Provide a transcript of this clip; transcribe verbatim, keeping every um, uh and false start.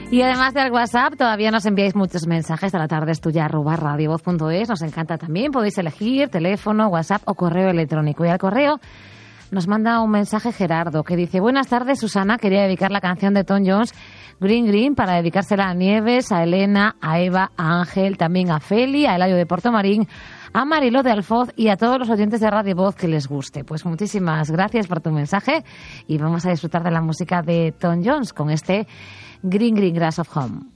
Y además del WhatsApp, todavía nos enviáis muchos mensajes de la tarde es tuya, arroba radiovoz punto es. Nos encanta también. Podéis elegir teléfono, WhatsApp o correo electrónico. Y al correo nos manda un mensaje Gerardo que dice: buenas tardes, Susana. Quería dedicar la canción de Tom Jones, Green Green, para dedicársela a Nieves, a Elena, a Eva, a Ángel, también a Feli, a Eladio de Portomarín, a Mariló de Alfoz y a todos los oyentes de Radio Voz que les guste. Pues muchísimas gracias por tu mensaje y vamos a disfrutar de la música de Tom Jones con este Green Green Grass of Home.